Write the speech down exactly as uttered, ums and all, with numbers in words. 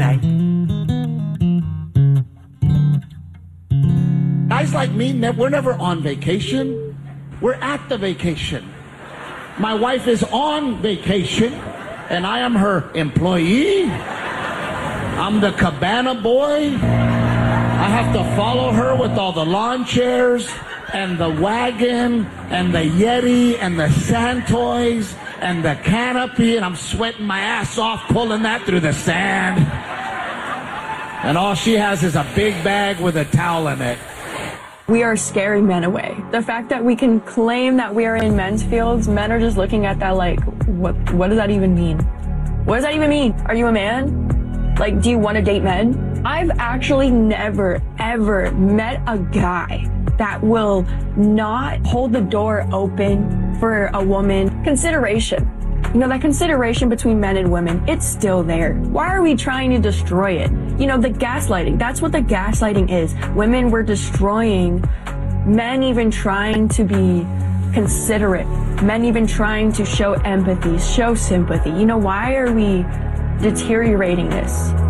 today. Guys like me, we're never on vacation. We're at the vacation. My wife is on vacation, and I am her employee. I'm the cabana boy. I have to follow her with all the lawn chairs and the wagon and the Yeti and the sand toys and the canopy, and I'm sweating my ass off pulling that through the sand. And all she has is a big bag with a towel in it. We are scaring men away. The fact that we can claim that we are in men's fields, men are just looking at that like, what, what does that even mean? What does that even mean? Are you a man? Like, do you want to date men? I've actually never, ever met a guy that will not hold the door open for a woman. Consideration. You know, that consideration between men and women, it's still there. Why are we trying to destroy it? You know, the gaslighting, that's what the gaslighting is. Women were destroying, men even trying to be considerate, men even trying to show empathy, show sympathy. You know, why are we deteriorating this?